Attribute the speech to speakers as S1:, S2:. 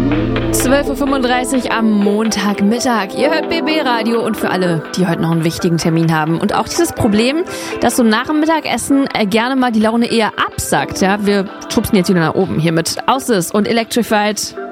S1: 12.35 Uhr am Montagmittag. Ihr hört BB Radio und für alle, die heute noch einen wichtigen Termin haben. Und auch dieses Problem, dass so nach dem Mittagessen gerne mal die Laune eher absackt. Ja, wir schubsen jetzt wieder nach oben hier mit Ausis und Electrified.